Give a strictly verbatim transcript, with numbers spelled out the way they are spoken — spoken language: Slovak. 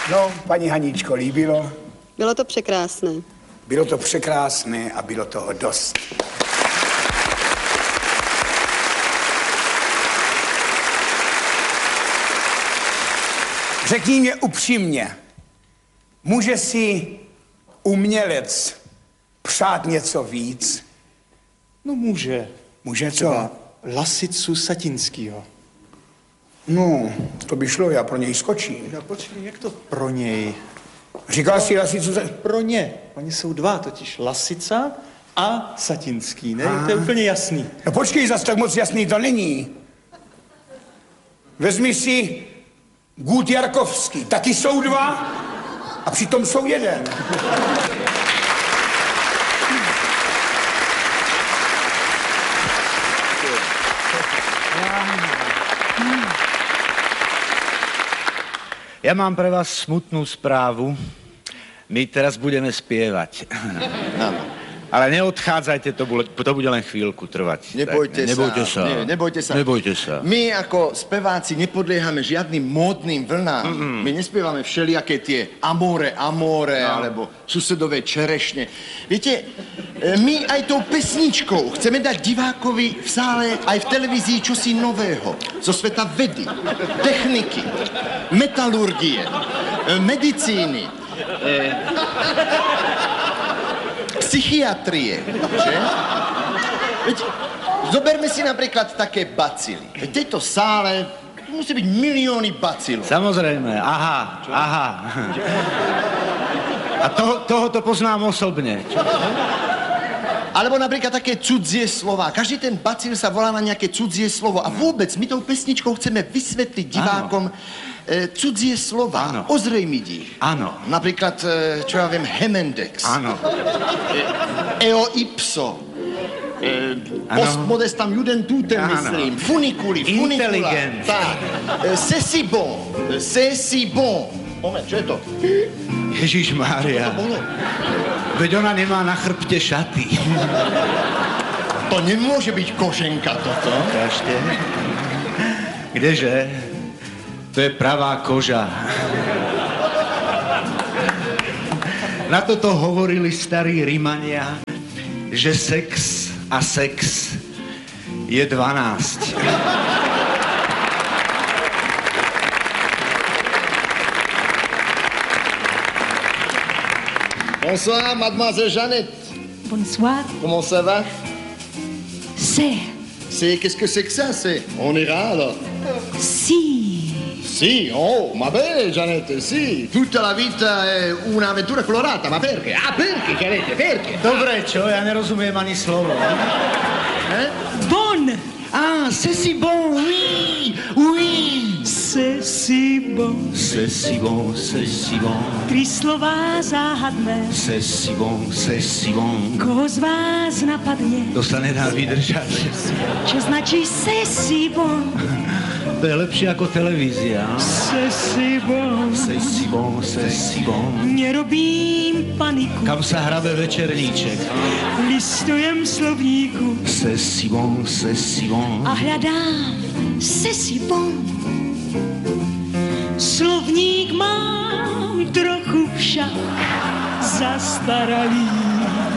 No, paní Haníčko, líbilo? Bylo to překrásné. Bylo to překrásné a bylo toho dost. Řekni mě upřímně, může si umělec přát něco víc? No může. Může co? Třeba Lasicu Satinskýho. No, to by šlo, já pro něj skočím. No počkej, jak to pro něj? Říkal jsi Lasicu... Pro ně. Oni jsou dva, totiž Lasica a Satinský, ne? Aha. To je úplně jasný. No počkej, zas tak moc jasný to není. Vezmi si Gut Jarkovský, taky jsou dva a přitom jsou jeden. Ja mám pre vás smutnú správu. My teraz budeme spievať. Ale neodchádzajte, to bude, to bude len chvíľku trvať. Nebojte, tak, nebojte sa. sa. Nie, nebojte sa. Nebojte sa. My ako speváci nepodliehame žiadnym módnym vlnám. Mm-mm. My nespievame všelijaké tie amore, amore, no. Alebo susedové čerešne. Viete, my aj tou pesničkou chceme dať divákovi v sále aj v televízii čosi nového. Zo sveta vedy, techniky, metalurgie, medicíny, e, psychiatrie, že? Veď, zoberme si napríklad také bacily. V tejto sále musí byť milióny bacilov. Samozrejme, aha, čo? aha. A toho, toho to poznám osobne. Alebo napríklad také cudzie slova. Každý ten bacil sa volá na nejaké cudzie slovo. A vôbec my tou pesničkou chceme vysvetliť divákom e, cudzie slova. Áno. Ozrejmiť ich. Áno. Napríklad, e, čo ja viem, Hemendex. Áno. E, eo ipso. E, post modestam judentutem, myslím. Funiculi, funicula. Inteligent. Tak. E, c'est si bon. E, c'est si bon. Moment, čo je to? Ježišmária. Čo to bolo? Veď ona nemá na chrbte šaty. To nemôže byť koženka toto. Ukážte. Kdeže? To je pravá koža. Na toto hovorili starí Rimania, že sex a sex je dvanásť. Bonsoir, mademoiselle Jeannette. Bonsoir. Comment ça va? C'est. C'est, qu'est-ce que c'est que ça? C'est, on ira alors? Si. Sì, oh, ma bene, Jeannette, sì. Tutta la vita è un'avventura colorata, ma perché? Ah, perché, Jeannette, perché? Dobre, čo? Ja nerozumiem ani slovo. Eh? Bon. Ah, c'est si bon, oui, oui. C'est si bon. C'est si bon, c'est si bon. Tři slova záhadné. C'est si bon, c'est si bon. Koho z vás napadne? To sa nedá vydržať. Čo značí c'est si bon? To je lepšie ako televízia. C'est si bon. C'est si bon, c'est si bon. Nerobím paniku. Kam sa hrabe večerníček? Listujem slovníku. C'est si bon, c'est si bon. A hľadám c'est si bon. Slovník mám trochu však zastaralý.